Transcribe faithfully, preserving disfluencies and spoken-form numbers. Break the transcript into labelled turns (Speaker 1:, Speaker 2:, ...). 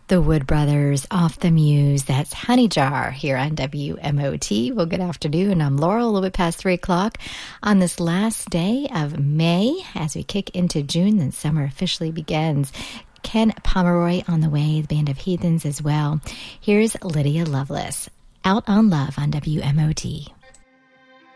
Speaker 1: The Wood Brothers, Off the Muse. That's Honey Jar here on W M O T. Well, good afternoon. I'm Laurel, a little bit past three o'clock on this last day of May. As we kick into June, then summer officially begins. Ken Pomeroy on the way, the Band of Heathens as well. Here's Lydia Loveless, Out on Love on W M O T.